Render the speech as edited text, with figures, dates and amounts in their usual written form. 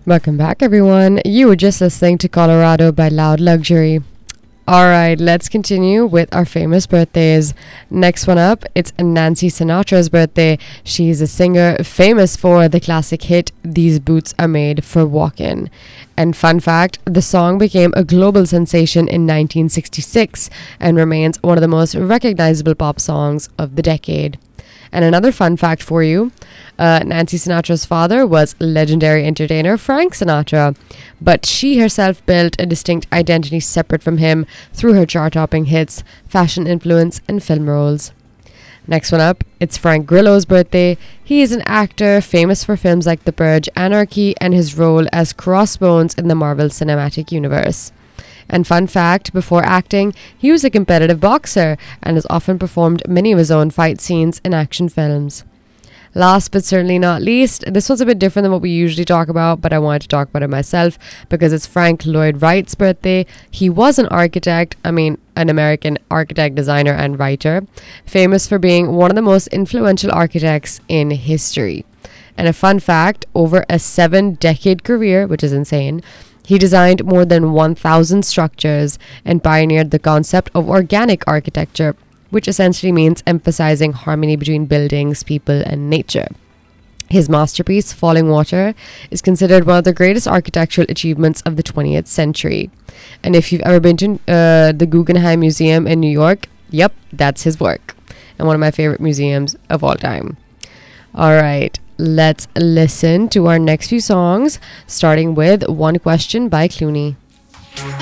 Welcome back, everyone. You were just listening to Colorado by Loud Luxury. Alright, let's continue with our famous birthdays. Next one up, it's Nancy Sinatra's birthday. She's a singer famous for the classic hit, These Boots Are Made for Walkin'. And fun fact, the song became a global sensation in 1966 and remains one of the most recognizable pop songs of the decade. And another fun fact for you, Nancy Sinatra's father was legendary entertainer Frank Sinatra, but she herself built a distinct identity separate from him through her chart-topping hits, fashion influence, and film roles. Next one up, it's Frank Grillo's birthday. He is an actor famous for films like The Purge, Anarchy, and his role as Crossbones in the Marvel Cinematic Universe. And fun fact, before acting, he was a competitive boxer and has often performed many of his own fight scenes in action films. Last but certainly not least, this one's a bit different than what we usually talk about, but I wanted to talk about it myself because it's Frank Lloyd Wright's birthday. He was an an American architect, designer, and writer, famous for being one of the most influential architects in history. And a fun fact, over a 7-decade career, which is insane, he designed more than 1,000 structures and pioneered the concept of organic architecture, which essentially means emphasizing harmony between buildings, people, and nature. His masterpiece, Falling Water, is considered one of the greatest architectural achievements of the 20th century. And if you've ever been to the Guggenheim Museum in New York, yep, that's his work. And one of my favorite museums of all time. All right. Let's listen to our next few songs, starting with One Question by Clooney.